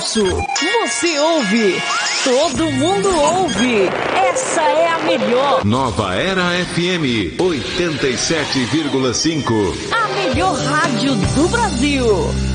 sucesso. Você ouve, todo mundo ouve. Essa é a melhor. Nova Era FM 87,5. A melhor rádio do Brasil.